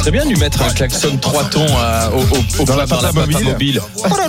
C'est bien de lui mettre un klaxon 3 tons dans la Papa Mobile.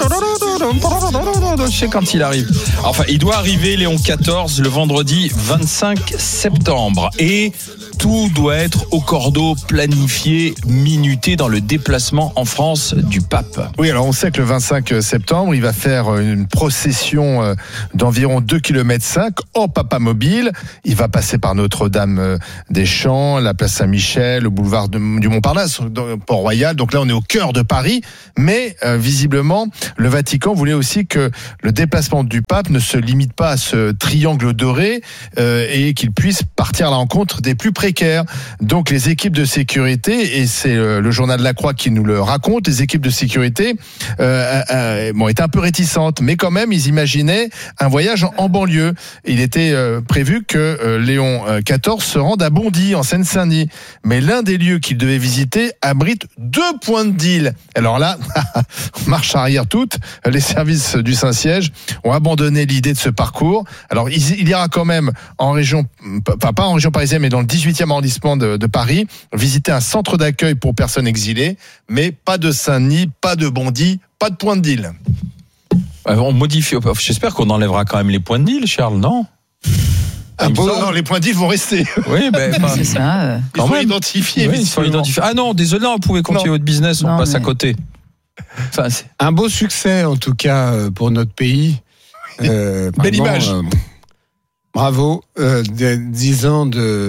Je sais quand il arrive. Enfin, il doit arriver, Léon XIV, le vendredi 25 septembre. Et tout doit être au cordeau, planifié, minuté dans le déplacement en France du pape. Oui, alors on sait que le 25 septembre, il va faire une procession d'environ 2,5 km en Papa Mobile. Il va passer par Notre-Dame des Champs, la place Saint-Michel, le boulevard du Montparnasse, Port-Royal. Donc là, on est au cœur de Paris. Mais visiblement, le Vatican voulait aussi que le déplacement du pape ne se limite pas à ce triangle doré et qu'il puisse partir à la rencontre des plus précaires. Donc les équipes de sécurité, et c'est le journal de la Croix qui nous le raconte, les équipes de sécurité étaient un peu réticentes, mais quand même ils imaginaient un voyage en banlieue. Il était prévu que Léon XIV se rende à Bondy, en Seine-Saint-Denis, mais l'un des lieux qu'il devait visiter abrite 2 points de deal. Alors là, marche arrière toute, les services du Saint-Siège ont abandonné l'idée de ce parcours. Alors il ira quand même en région, pas en région parisienne, mais dans le 18e arrondissement de Paris, visiter un centre d'accueil pour personnes exilées, mais pas de Saint-Denis, pas de Bondy, pas de point de deal. On modifie. J'espère qu'on enlèvera quand même les points de deal, Charles, non? Non, les points de deal vont rester. Oui, c'est ça. Ils sont identifiés. Oui, ils sont identifiés. Ah non, désolé, vous pouvez continuer votre business, on passe à côté. Enfin, un beau succès, en tout cas, pour notre pays. Belle image. Bravo. 10 ans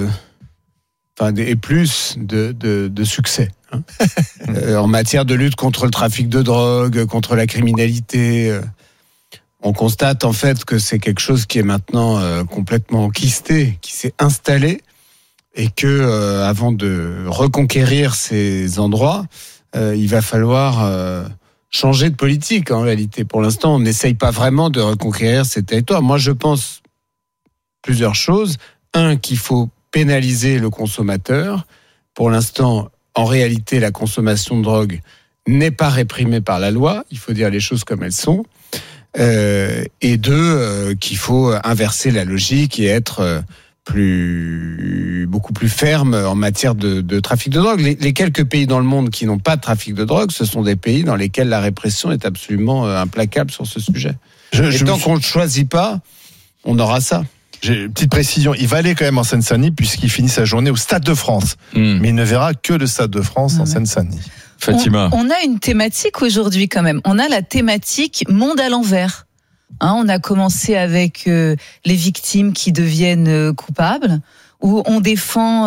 et plus de succès. En matière de lutte contre le trafic de drogue, contre la criminalité. On constate en fait que c'est quelque chose qui est maintenant complètement enquisté, qui s'est installé, et que avant de reconquérir ces endroits, il va falloir changer de politique en réalité. Pour l'instant, on n'essaye pas vraiment de reconquérir ces territoires. Moi, je pense plusieurs choses. Un, qu'il faut pénaliser le consommateur. Pour l'instant, en réalité, la consommation de drogue n'est pas réprimée par la loi. Il faut dire les choses comme elles sont. Et deux, qu'il faut inverser la logique et être beaucoup plus ferme en matière de trafic de drogue. Les quelques pays dans le monde qui n'ont pas de trafic de drogue, ce sont des pays dans lesquels la répression est absolument implacable sur ce sujet. Tant qu'on ne choisit pas, on aura ça. J'ai une petite précision, il va aller quand même en Seine-Saint-Denis puisqu'il finit sa journée au Stade de France. Mais il ne verra que le Stade de France en Seine-Saint-Denis. Fatima. On a une thématique aujourd'hui quand même. On a la thématique monde à l'envers. On a commencé avec les victimes qui deviennent coupables, où on défend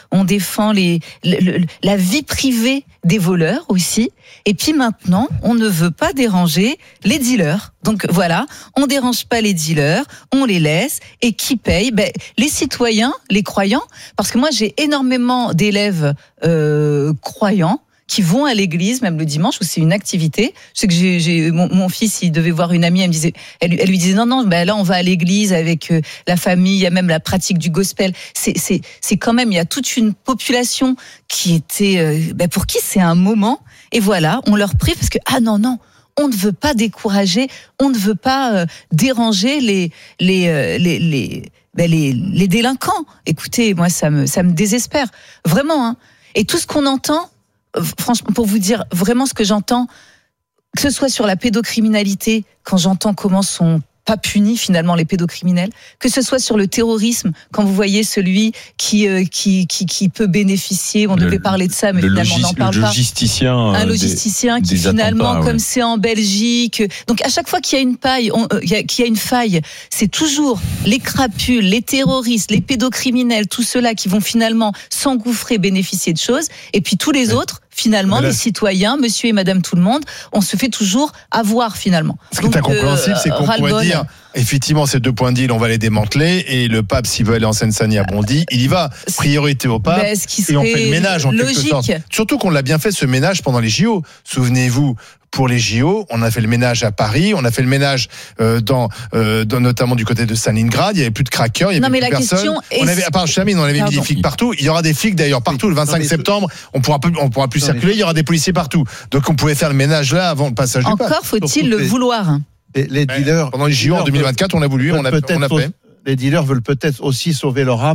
la vie privée des voleurs aussi. Et puis maintenant, on ne veut pas déranger les dealers. Donc voilà, on dérange pas les dealers, on les laisse. Et qui paye? Les citoyens, les croyants. Parce que moi, j'ai énormément d'élèves croyants qui vont à l'église, même le dimanche, où c'est une activité. Je sais que j'ai mon fils, il devait voir une amie, elle lui disait non, là on va à l'église avec la famille, il y a même la pratique du gospel. C'est quand même, il y a toute une population qui était, pour qui c'est un moment. Et voilà, on leur prive parce que non, on ne veut pas décourager, on ne veut pas déranger les délinquants. Écoutez, moi ça me désespère vraiment. Et tout ce qu'on entend. Franchement, pour vous dire vraiment ce que j'entends, que ce soit sur la pédocriminalité, quand j'entends comment sont pas punis finalement les pédocriminels, que ce soit sur le terrorisme, quand vous voyez celui qui peut bénéficier, on devait parler de ça, mais finalement on n'en parle pas. Un logisticien qui finalement, comme c'est en Belgique, donc à chaque fois qu'il y a une faille, c'est toujours les crapules, les terroristes, les pédocriminels, tous ceux-là qui vont finalement s'engouffrer, bénéficier de choses, et puis tous les autres. Finalement, les citoyens, monsieur et madame tout le monde, on se fait toujours avoir finalement. Ce qui est incompréhensible, c'est qu'on pourrait dire, effectivement, ces 2 points de deal, on va les démanteler, et le pape, s'il veut aller en Seine-Saint-Denis à Bondy, il y va, priorité au pape, et on fait le ménage en quelque sorte. Surtout qu'on l'a bien fait, ce ménage, pendant les JO. Souvenez-vous, pour les JO, on a fait le ménage à Paris, on a fait le ménage dans notamment du côté de Stalingrad, il y avait plus de craqueurs, il y avait plus de personnes. À part Chamine, on avait mis des flics partout. Il y aura des flics d'ailleurs partout. Le 25 septembre, on pourra plus circuler. Il y aura des policiers partout. Donc on pouvait faire le ménage là avant le passage du pape. Encore faut-il le vouloir. Les dealers pendant les JO en 2024, on a voulu, on a fait. Les dealers veulent peut-être aussi sauver leur âme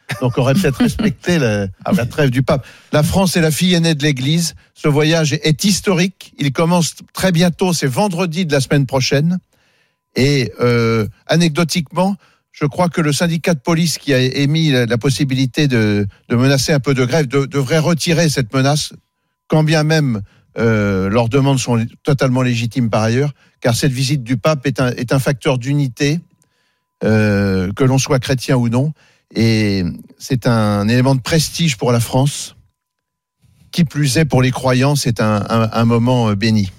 Donc on aurait peut-être respecté la trêve du pape. La France est la fille aînée de l'Église. Ce voyage est historique. Il commence très bientôt, c'est vendredi de la semaine prochaine. Et anecdotiquement, je crois que le syndicat de police qui a émis la possibilité de menacer un peu de grève devrait retirer cette menace, quand bien même leurs demandes sont totalement légitimes par ailleurs, car cette visite du pape est un facteur d'unité, que l'on soit chrétien ou non, et c'est un élément de prestige pour la France. Qui plus est, pour les croyants, c'est un moment béni.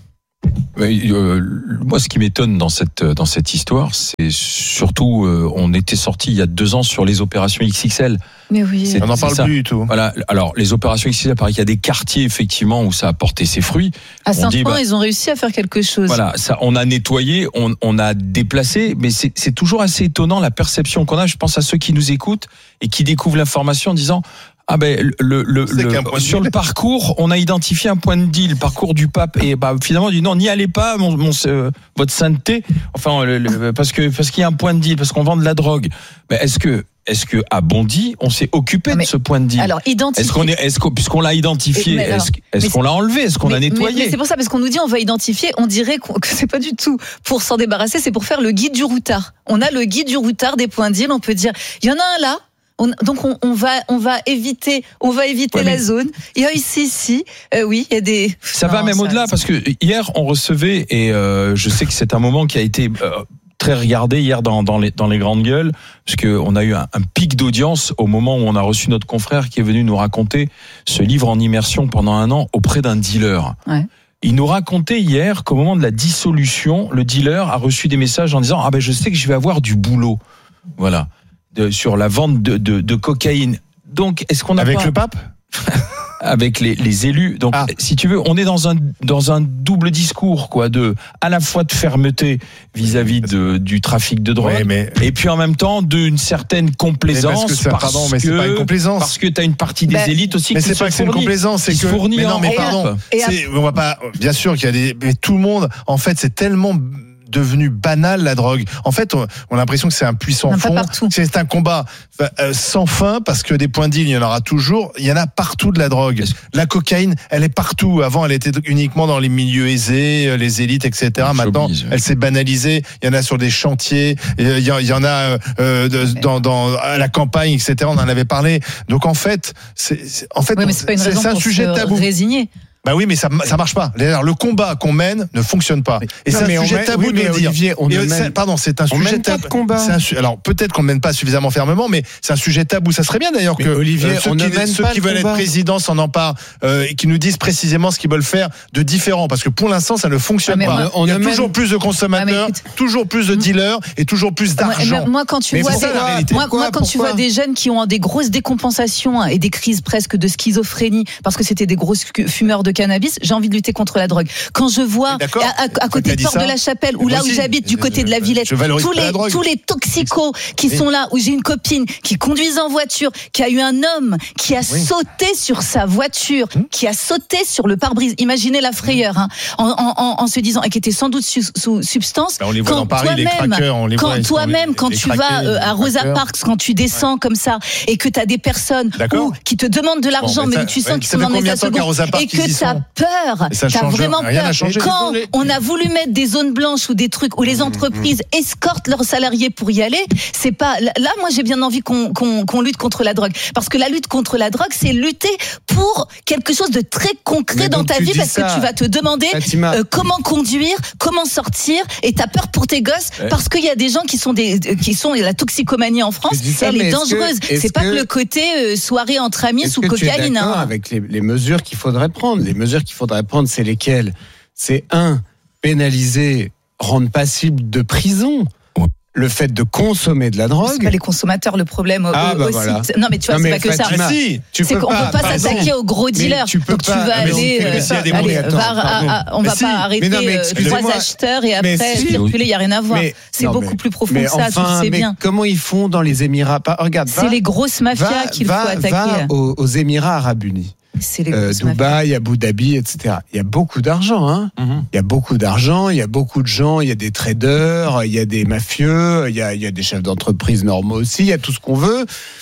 Moi, ce qui m'étonne dans cette histoire, c'est surtout, on était sorti il y a 2 ans sur les opérations XXL. Mais oui. On n'en parle plus du tout. Voilà. Alors, les opérations XXL, pareil qu'il y a des quartiers, effectivement, où ça a porté ses fruits. À Saint-Ouen, ils ont réussi à faire quelque chose. Voilà. Ça, on a nettoyé, on a déplacé, mais c'est toujours assez étonnant la perception qu'on a. Je pense à ceux qui nous écoutent et qui découvrent l'information en disant, ah ben sur le parcours, on a identifié un point de deal, le parcours du pape, et finalement on dit non, n'y allez pas, votre sainteté, enfin parce qu'il y a un point de deal, parce qu'on vend de la drogue. Mais est-ce que à Bondy, on s'est occupé de ce point de deal? Alors identifier. Puisqu'on l'a identifié, est-ce qu'on l'a enlevé, est-ce qu'on a nettoyé? Mais c'est pour ça, parce qu'on nous dit on va identifier, on dirait que c'est pas du tout pour s'en débarrasser, c'est pour faire le guide du routard. On a le guide du routard des points de deal, on peut dire il y en a un là. Donc on va éviter la zone. Il y a ici, oui, il y a des. Ça va même au-delà, parce que hier on recevait, et je sais que c'est un moment qui a été très regardé hier dans les grandes gueules, parce que on a eu un pic d'audience au moment où on a reçu notre confrère qui est venu nous raconter ce livre en immersion pendant 1 an auprès d'un dealer. Ouais. Il nous racontait hier qu'au moment de la dissolution, le dealer a reçu des messages en disant je sais que je vais avoir du boulot, voilà. Sur la vente de cocaïne. Donc, est-ce qu'on a avec le pape? Avec les élus. Donc, si tu veux, on est dans un double discours, quoi, à la fois de fermeté vis-à-vis du trafic de drogue, et puis en même temps d'une certaine complaisance. Mais c'est pas une complaisance. Parce que t'as une partie des élites aussi qui se fournit. Mais c'est pas que c'est une complaisance, c'est que. On va pas. Bien sûr qu'il y a mais tout le monde, en fait, c'est tellement devenu banal, la drogue. En fait, on a l'impression que c'est un puits sans fond. C'est un combat sans fin, parce que des points de deal, il y en aura toujours. Il y en a partout de la drogue. La cocaïne, elle est partout. Avant, elle était uniquement dans les milieux aisés, les élites, etc. Maintenant, elle s'est banalisée. Il y en a sur des chantiers. Il y en a à la campagne, etc. On en avait parlé. Donc, en fait, c'est un sujet tabou. Résigner. Bah oui, mais ça marche pas. Le combat qu'on mène ne fonctionne pas. Et c'est un sujet tabou de le dire. Olivier, c'est un sujet tabou. Alors peut-être qu'on ne mène pas suffisamment fermement, mais c'est un sujet tabou. Ça serait bien d'ailleurs que Olivier, ceux qui veulent être présidents s'en emparent et qui nous disent précisément ce qu'ils veulent faire de différent, parce que pour l'instant ça ne fonctionne pas. Il y a toujours plus de consommateurs, toujours plus de dealers et toujours plus d'argent. Moi, quand tu vois des jeunes qui ont des grosses décompensations et des crises presque de schizophrénie parce que c'était des grosses fumeurs de cannabis, j'ai envie de lutter contre la drogue. Quand je vois à côté de Porte de la Chapelle, ou là où j'habite, du côté de la Villette, tous les toxicos qui sont là, où j'ai une copine qui conduisait en voiture, qui a eu un homme qui a sauté sur sa voiture, qui a sauté sur le pare-brise. Imaginez la frayeur, en se disant, et qui était sans doute sous substance. On les voit dans Paris, les craqueurs, on les voit. Quand tu vas à Rosa Parks, quand tu descends comme ça, et que tu as des personnes qui te demandent de l'argent, mais tu sens qu'ils sont dans l'état second, et que t'as peur, t'as vraiment peur. Quand on a voulu mettre des zones blanches ou des trucs où les entreprises escortent leurs salariés pour y aller, c'est pas là. Moi, j'ai bien envie qu'on lutte contre la drogue, parce que la lutte contre la drogue, c'est lutter pour quelque chose de très concret dans ta vie, parce que tu vas te demander comment conduire, comment sortir, et t'as peur pour tes gosses, parce qu'il y a des gens qui sont la toxicomanie en France, elle est dangereuse. C'est pas que le côté soirée entre amis sous cocaïne. Avec les mesures qu'il faudrait prendre. Les mesures qu'il faudrait prendre, c'est lesquelles? C'est pénaliser, rendre passible de prison le fait de consommer de la drogue. C'est pas les consommateurs le problème aussi. Voilà. Non, mais tu vois, c'est pas que ça. C'est qu'on peut pas s'attaquer aux gros dealers. Donc tu vas aller, on va pas arrêter 3 acheteurs et après circuler, il y a rien à voir. C'est beaucoup plus profond que ça, tu le sais bien. Comment ils font dans les Émirats? Regarde, c'est les grosses mafias qu'il faut attaquer. Va aux Émirats Arabes Unis. Dubaï, Abu Dhabi, etc. Il y a beaucoup d'argent, Il y a beaucoup d'argent, il y a beaucoup de gens, il y a des traders, il y a des mafieux, il y a des chefs d'entreprise normaux aussi, il y a tout ce qu'on veut.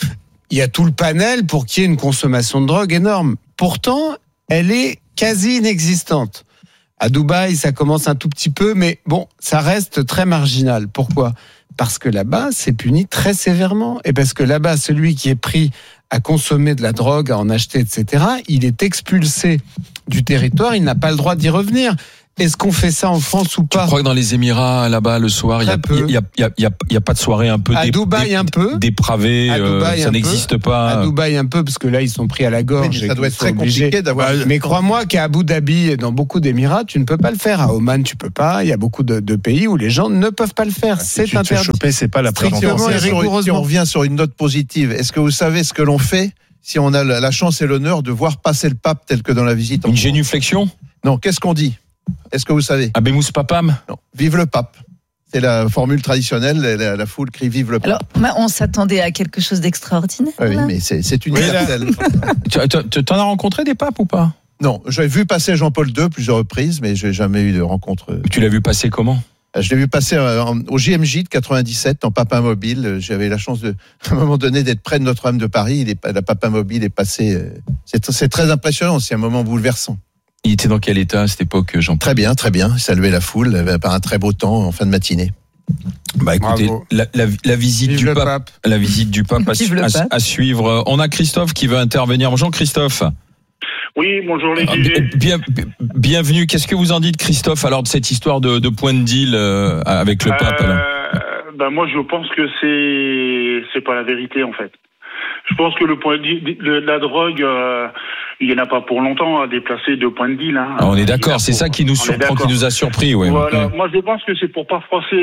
il y a tout le panel pour qu'il y ait une consommation de drogue énorme. Pourtant, elle est quasi inexistante. À Dubaï, ça commence un tout petit peu, mais bon, ça reste très marginal. Pourquoi ? Parce que là-bas, c'est puni très sévèrement. Et parce que là-bas, celui qui est pris à consommer de la drogue, à en acheter, etc., il est expulsé du territoire, il n'a pas le droit d'y revenir. Est-ce qu'on fait ça en France ou pas ? Je crois que dans les Émirats, là-bas, le soir, il y a pas de soirée un peu à Dubaï un peu dépravée, ça n'existe pas. À Dubaï un peu, parce que là, ils sont pris à la gorge. Oui, ça doit être très compliqué d'avoir. Mais crois-moi qu'à Abu Dhabi et dans beaucoup d'Émirats, tu ne peux pas le faire. À Oman, tu peux pas. Il y a beaucoup de pays où les gens ne peuvent pas le faire. C'est interdit. Choper, c'est pas la prévention. Si on revient sur une note positive, est-ce que vous savez ce que l'on fait si on a la chance et l'honneur de voir passer le pape tel que dans la visite en Une France ? génuflexion ? Non, qu'est-ce qu'on dit ? Est-ce que vous savez ? Abemus papam ? Non. Vive le pape. C'est la formule traditionnelle. La foule crie vive le pape. Alors, on s'attendait à quelque chose d'extraordinaire. Oui, là. mais c'est universel. T'en as rencontré des papes ou pas ? Non, j'ai vu passer Jean-Paul II plusieurs reprises, mais j'ai jamais eu de rencontre. Tu l'as vu passer comment ? Je l'ai vu passer au JMJ de 97 en Papin-Mobile. J'avais la chance à un moment donné d'être près de Notre-Dame de Paris. La Papin-Mobile est passée. C'est très impressionnant. C'est un moment bouleversant. Il était dans quel état à cette époque, Jean-Paul ? Très bien, très bien. Il saluait la foule par un très beau temps en fin de matinée. Bah écoutez, la visite Vive du le pape, la visite du pape à suivre. On a Christophe qui veut intervenir. Bonjour Christophe. Oui, bonjour les GG. Bienvenue. Qu'est-ce que vous en dites, Christophe, alors de cette histoire de point de deal avec le pape alors ? Moi, je pense que c'est pas la vérité en fait. Je pense que le point de deal, la drogue, il y en a pas pour longtemps à déplacer de point de deal. Hein. On est d'accord, c'est ça qui nous surprend, qui nous a surpris, ouais. Voilà. Moi, je pense que c'est pour pas froisser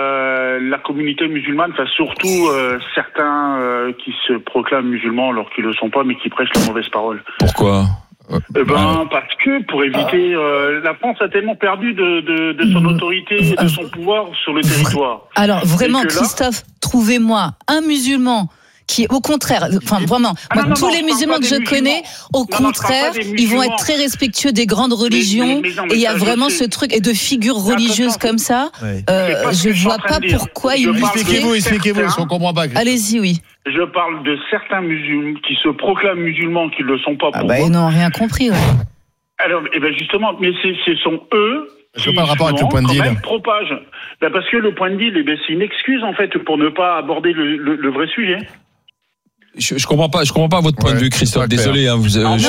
la communauté musulmane, enfin surtout certains qui se proclament musulmans alors qu'ils le sont pas, mais qui prêchent la mauvaise parole. Pourquoi ? Parce que pour éviter, la France a tellement perdu de son autorité et de son pouvoir sur le territoire. Alors vraiment, Christophe, trouvez-moi un musulman qui, au contraire, vraiment, tous les musulmans que je connais, au contraire, ils vont être très respectueux des grandes religions, et il y a vraiment ce truc, et de figures religieuses comme ça, je vois pas pourquoi ils Expliquez-vous, si on comprend pas. Allez-y, oui. Je parle de certains musulmans qui se proclament musulmans, qui ne le sont pas pour moi. Ils n'ont rien compris, ouais. Alors, justement, mais ce sont eux Je veux pas le rapport avec le point de deal. Propagent. Parce que le point de deal, c'est une excuse, en fait, pour ne pas aborder le vrai sujet. Je comprends pas votre point de vue, Christophe. Désolé, hein, il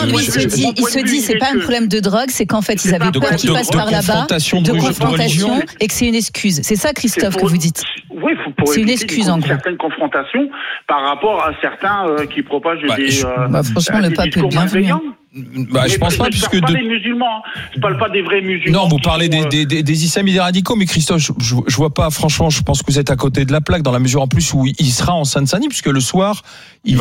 se dit, c'est pas un problème de drogue, c'est qu'en fait, ils avaient peur qu'ils passent par là-bas, de confrontation, et que c'est une excuse. C'est ça, Christophe, que vous dites. Oui, pour c'est une excuse, en gros. Certaines confrontations par rapport à certains qui propagent franchement, le pape est bienvenu. Je pense pas, puisque je parle pas des musulmans, je parle pas des vrais musulmans. Non, vous parlez des islamistes radicaux, mais Christophe, je vois pas, franchement, je pense que vous êtes à côté de la plaque, dans la mesure en plus où il sera en Seine-Saint-Denis, puisque le soir, il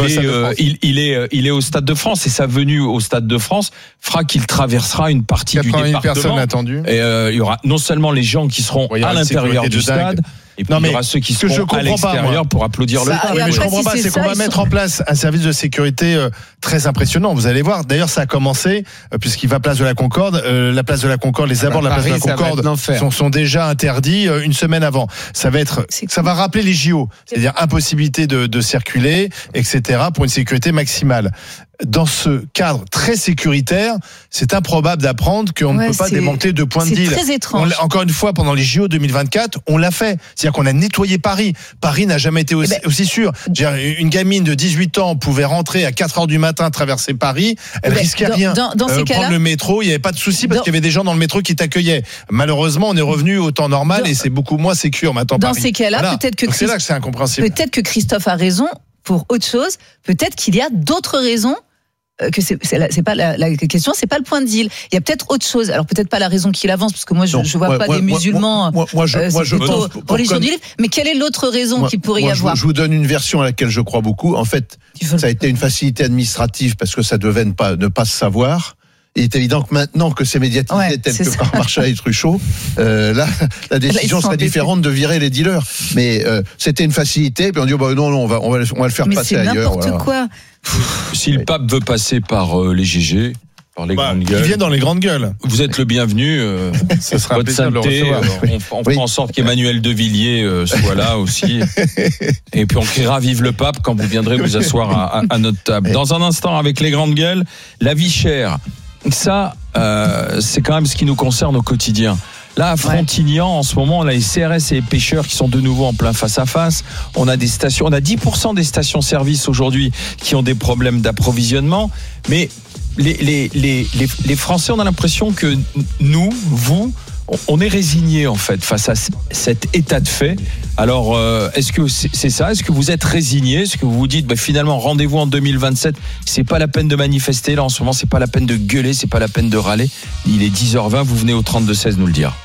est au Stade de France, et sa venue au Stade de France fera qu'il traversera une partie du département. 80 000 personnes attendues. Et il y aura non seulement les gens qui seront à l'intérieur du stade, et puis il y aura ceux qui seront à l'extérieur pour applaudir le pape. Mais je comprends pas, c'est qu'on va mettre en place un service de sécurité très impressionnant. Vous allez voir. D'ailleurs, ça a commencé puisqu'il va place de la Concorde. La place de la Concorde, les abords de la place de la Concorde sont déjà interdits une semaine avant. Ça va rappeler les JO, c'est-à-dire impossibilité de circuler, etc. pour une sécurité maximale. Dans ce cadre très sécuritaire, c'est improbable d'apprendre qu'on ne peut pas démanteler de points de deal. C'est très étrange. Encore une fois, pendant les JO 2024, on l'a fait. C'est-à-dire qu'on a nettoyé Paris. Paris n'a jamais été aussi sûr. Une gamine de 18 ans pouvait rentrer à 4h du matin, traverser Paris. Elle risquait rien. Dans ces cas-là, prendre le métro, il n'y avait pas de souci parce qu'il y avait des gens dans le métro qui t'accueillaient. Malheureusement, on est revenu au temps normal et c'est beaucoup moins sécure maintenant. Dans Paris. ces cas-là, c'est là que c'est incompréhensible. Peut-être que Christophe a raison pour autre chose. Peut-être qu'il y a d'autres raisons. Que c'est pas la question, c'est pas le point de deal. Il y a peut-être autre chose. Alors peut-être pas la raison qu'il avance, parce que moi je vois pas des musulmans. Je pense religion du livre. Mais quelle est l'autre raison qu'il pourrait y avoir ? Je vous donne une version à laquelle je crois beaucoup. En fait, ça a été une facilité administrative parce que ça devait ne pas se savoir. Il est évident que maintenant que c'est médiatisé tel que par Marchal et Truchot, là, la décision serait différente de virer les dealers. Mais c'était une facilité. Puis on dit non, on va le faire passer ailleurs. Mais c'est n'importe quoi. Si le pape veut passer par les GG, par les Bah, grandes ils gueules. viennent dans les grandes gueules. Vous êtes le bienvenu. Ce sera un Votre plaisir de le sainteté, recevoir. on Oui. fera en sorte qu'Emmanuel de Villiers soit là aussi. Et puis on criera vive le pape quand vous viendrez vous asseoir à notre table. Dans un instant, avec les grandes gueules, la vie chère. Ça, c'est quand même ce qui nous concerne au quotidien. Là, à Frontignan, en ce moment, on a les CRS et les pêcheurs qui sont de nouveau en plein face-à-face. On a des stations, on a 10% des stations-service aujourd'hui qui ont des problèmes d'approvisionnement. Mais les Français, on a l'impression que nous, vous, on est résignés en fait face à cet état de fait. Alors, est-ce que c'est ça? Est-ce que vous êtes résignés? Est-ce que vous vous dites, finalement, rendez-vous en 2027? C'est pas la peine de manifester là en ce moment. C'est pas la peine de gueuler. C'est pas la peine de râler. Il est 10h20. Vous venez au 32-16 nous le dire.